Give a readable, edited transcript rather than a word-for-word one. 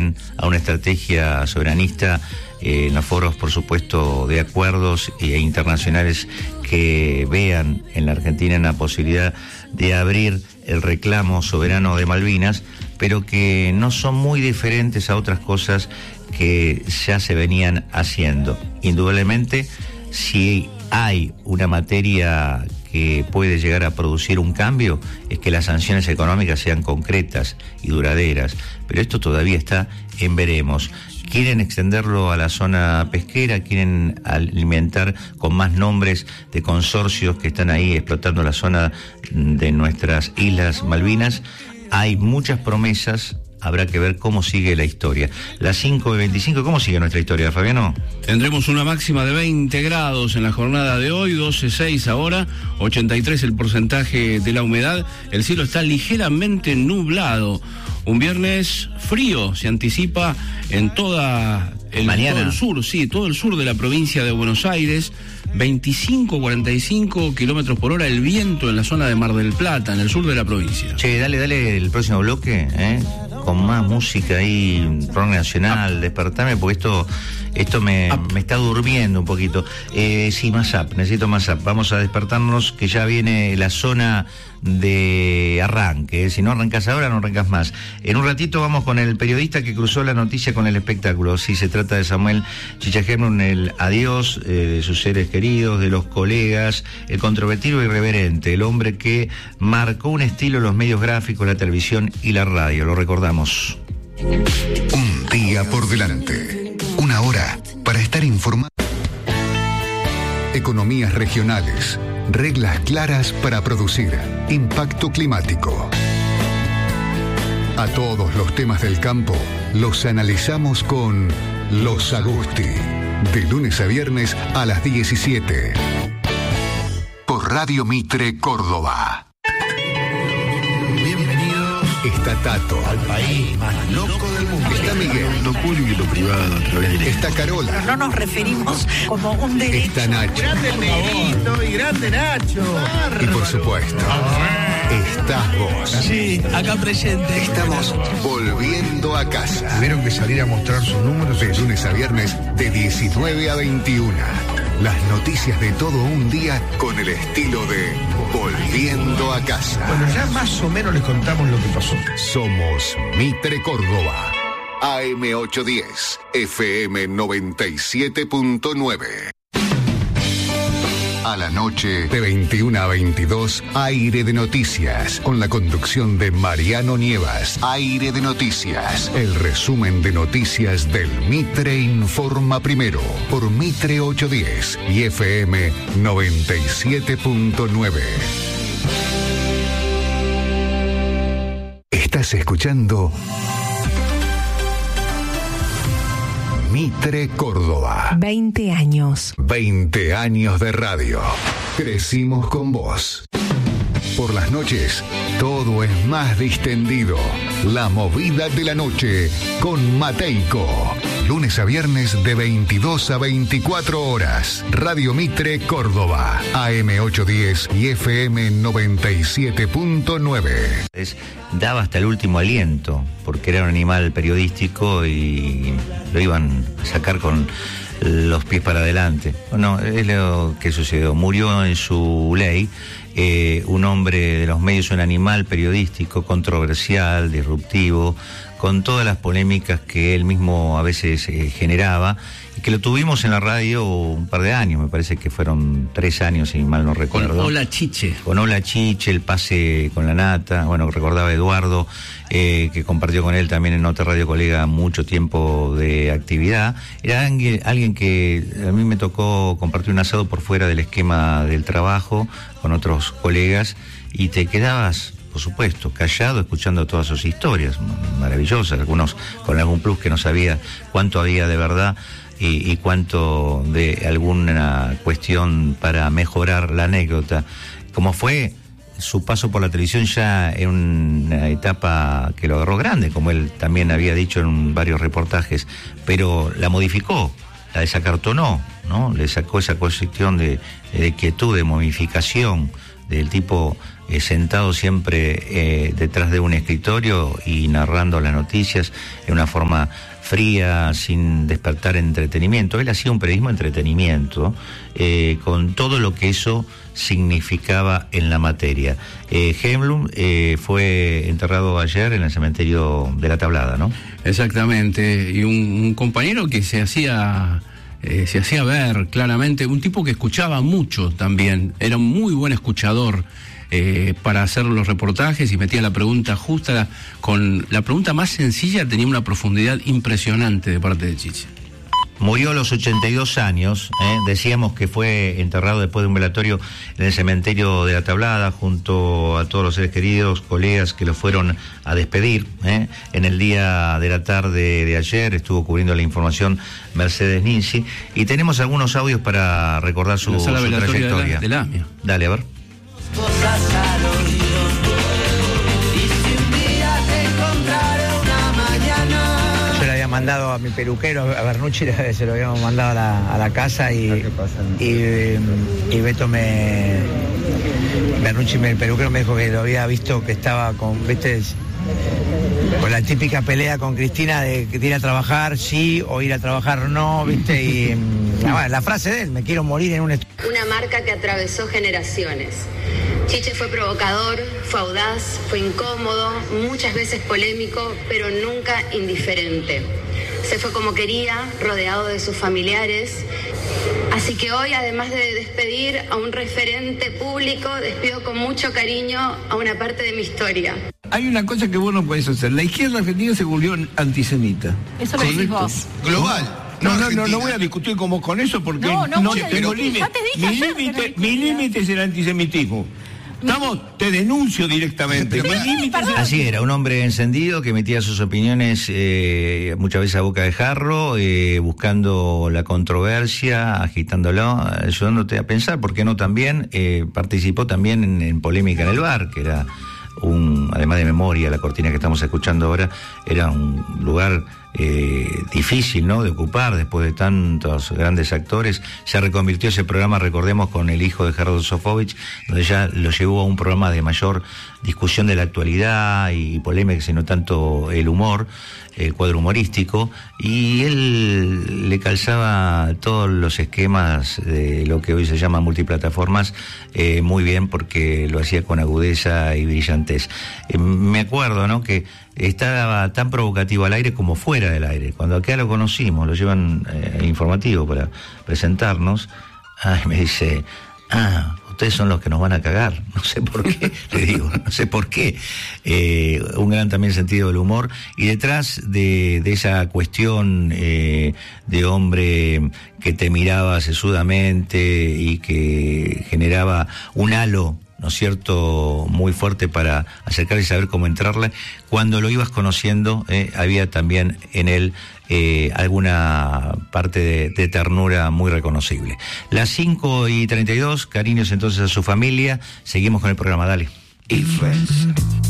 también a una estrategia soberanista en los foros, por supuesto, de acuerdos e internacionales que vean en la Argentina una posibilidad de abrir el reclamo soberano de Malvinas, pero que no son muy diferentes a otras cosas que ya se venían haciendo. Indudablemente, si hay una materia que puede llegar a producir un cambio, es que las sanciones económicas sean concretas y duraderas, pero esto todavía está en veremos. Quieren extenderlo a la zona pesquera, quieren alimentar con más nombres de consorcios que están ahí explotando la zona de nuestras Islas Malvinas. Hay muchas promesas, habrá que ver cómo sigue la historia. Las 5:25, ¿cómo sigue nuestra historia, Fabiano? Tendremos una máxima de 20 grados en la jornada de hoy, 12,6 ahora, 83 el porcentaje de la humedad. El cielo está ligeramente nublado. Un viernes frío se anticipa en todo el sur, sí, todo el sur de la provincia de Buenos Aires. 25-45 kilómetros por hora el viento en la zona de Mar del Plata, en el sur de la provincia. Che, dale el próximo bloque, con más música ahí, rock nacional, despertame, porque esto me está durmiendo un poquito. Sí, más up, necesito más up. Vamos a despertarnos, que ya viene la zona de arranque. Si no arrancas ahora, no arrancas más. En un ratito vamos con el periodista que cruzó la noticia con el espectáculo. Sí, se trata de Samuel Chichagern, el adiós de sus seres queridos, de los colegas, el controvertido irreverente, el hombre que marcó un estilo en los medios gráficos, la televisión y la radio. Lo recordamos. Un día por delante. Una hora para estar informado. Economías regionales. Reglas claras para producir. Impacto climático. A todos los temas del campo los analizamos con Los Agusti. De lunes a viernes a las 17. Por Radio Mitre Córdoba. Está Tato, al país más loco del mundo. Está Miguel, lo público y lo privado a través de... Está Carola. Pero no nos referimos como un derecho. Está Nacho. Grande el Negrito y grande Nacho. Y por supuesto, estás vos. Sí, acá presente. Estamos volviendo a casa. Tuvieron que salir a mostrar sus números. De lunes a viernes, de 19 a 21. Las noticias de todo un día con el estilo de Volviendo a Casa. Bueno, ya más o menos les contamos lo que pasó. Somos Mitre Córdoba. AM810, FM 97.9. A la noche, de 21 a 22, Aire de Noticias, con la conducción de Mariano Nievas. Aire de Noticias, el resumen de noticias del Mitre Informa Primero, por Mitre 810 y FM 97.9. Estás escuchando Mitre Córdoba. 20 años. 20 años de radio. Crecimos con vos. Por las noches, todo es más distendido. La movida de la noche con Mateico. Lunes a viernes de 22 a 24 horas. Radio Mitre Córdoba. AM810 y FM 97.9. Daba hasta el último aliento, porque era un animal periodístico y lo iban a sacar con los pies para adelante. No, es lo que sucedió. Murió en su ley. Un hombre de los medios, un animal periodístico, controversial, disruptivo, con todas las polémicas que él mismo a veces generaba, y que lo tuvimos en la radio un par de años, me parece que fueron 3 años, si mal no recuerdo. Con Hola Chiche. Con Hola Chiche, el pase con la nata, bueno, recordaba Eduardo, que compartió con él también en otra radio colega mucho tiempo de actividad. Era alguien que a mí me tocó compartir un asado por fuera del esquema del trabajo con otros colegas, y te quedabas, por supuesto, callado, escuchando todas sus historias maravillosas, algunos con algún plus que no sabía cuánto había de verdad y cuánto de alguna cuestión para mejorar la anécdota, como fue su paso por la televisión ya en una etapa que lo agarró grande, como él también había dicho en varios reportajes, pero la modificó, la desacartonó, ¿no? Le sacó esa cuestión de quietud, de momificación, del tipo sentado siempre detrás de un escritorio y narrando las noticias en una forma fría, sin despertar entretenimiento. Él hacía un periodismo de entretenimiento, con todo lo que eso significaba en la materia. Hemblum fue enterrado ayer en el cementerio de La Tablada, ¿no? Exactamente, y un compañero que se hacía ver claramente, un tipo que escuchaba mucho también, era un muy buen escuchador para hacer los reportajes y metía la pregunta justa, con la pregunta más sencilla tenía una profundidad impresionante de parte de Chiche. Murió a los 82 años, decíamos que fue enterrado después de un velatorio en el cementerio de La Tablada, junto a todos los seres queridos, colegas que lo fueron a despedir. En el día de la tarde de ayer estuvo cubriendo la información Mercedes Ninzi, y tenemos algunos audios para recordar su trayectoria. De la AMIA. Dale, a ver. Mandado a mi peluquero, a Bernucci, se lo habíamos mandado a la casa y Beto Bernucci, el peluquero, me dijo que lo había visto, que estaba con la típica pelea con Cristina de que ir a trabajar sí o ir a trabajar no, ¿viste? Y la frase de él, me quiero morir en una marca que atravesó generaciones. Chiche fue provocador, fue audaz, fue incómodo, muchas veces polémico, pero nunca indiferente. Se fue como quería, rodeado de sus familiares. Así que hoy, además de despedir a un referente público, despido con mucho cariño a una parte de mi historia. Hay una cosa que vos no podés hacer. La izquierda argentina se volvió antisemita. Eso lo decís vos. Global. No voy a discutir como con eso porque no tengo límite. Mi límite es el antisemitismo. Te denuncio directamente. Así era, un hombre encendido que emitía sus opiniones muchas veces a boca de jarro, buscando la controversia, agitándolo, ayudándote a pensar, ¿por qué no también? Participó también en polémica en el bar, que era además de Memoria, la cortina que estamos escuchando ahora, era un lugar difícil, ¿no?, de ocupar después de tantos grandes actores. Se reconvirtió ese programa, recordemos, con el hijo de Gerardo Sofovich, donde ya lo llevó a un programa de mayor discusión de la actualidad y polémica, sino tanto el humor, el cuadro humorístico, y él le calzaba todos los esquemas de lo que hoy se llama multiplataformas muy bien, porque lo hacía con agudeza y brillantez. Me acuerdo, ¿no?, que estaba tan provocativo al aire como fuera del aire. Cuando acá lo conocimos, lo llevan informativo para presentarnos, me dice, ustedes son los que nos van a cagar. No sé por qué, le digo, no sé por qué. Un gran también sentido del humor. Y detrás de esa cuestión de hombre que te miraba sesudamente y que generaba un halo, ¿no es cierto?, muy fuerte para acercarse y saber cómo entrarle, cuando lo ibas conociendo, había también en él alguna parte de ternura muy reconocible. Las 5:32, cariños entonces a su familia. Seguimos con el programa, dale.